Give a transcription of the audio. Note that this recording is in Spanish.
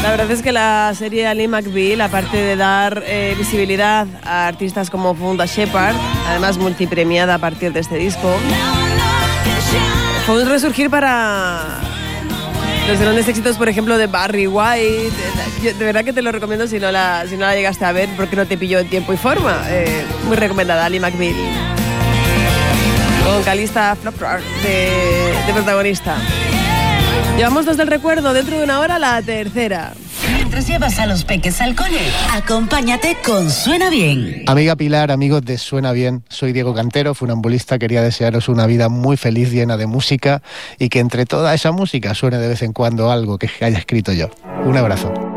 La verdad es que la serie Ali McBeal, aparte de dar visibilidad a artistas como Funda Shepard, además multipremiada a partir de este disco, fue un resurgir para los grandes éxitos, por ejemplo, de Barry White. De verdad que te lo recomiendo si no la llegaste a ver, porque no te pilló en tiempo y forma. Muy recomendada, Ali McBeal, con Calista Flockhart de protagonista. Llevamos dos del recuerdo, dentro de una hora la tercera. Mientras llevas a los peques al cole, acompáñate con Suena Bien. Amiga Pilar, amigos de Suena Bien, soy Diego Cantero, funambulista. Quería desearos una vida muy feliz, llena de música, y que entre toda esa música suene de vez en cuando algo que haya escrito yo. Un abrazo.